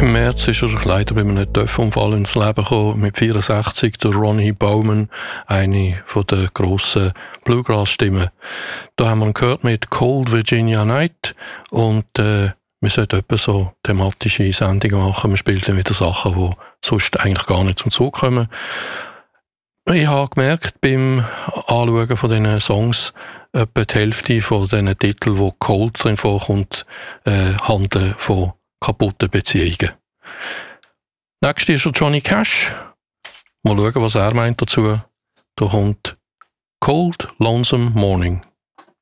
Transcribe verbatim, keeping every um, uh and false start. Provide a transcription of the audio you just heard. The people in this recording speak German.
Im März ist er leider bei einem Töpfunfall ins Leben gekommen, mit vierundsechzig, der Ronnie Bowman, eine der grossen Bluegrass-Stimmen. Da haben wir ihn gehört mit Cold Virginia Night und äh, wir sollten etwa so thematische Sendungen machen. Wir spielen dann wieder Sachen, die sonst eigentlich gar nicht zum Zug kommen. Ich habe gemerkt, beim Anschauen von diesen Songs, etwa die Hälfte von diesen Titeln, wo Cold drin vorkommt, äh, handeln von kaputten Beziehungen. Nächstes ist der Johnny Cash. Mal schauen, was er meint dazu. Da kommt Cold Lonesome Morning.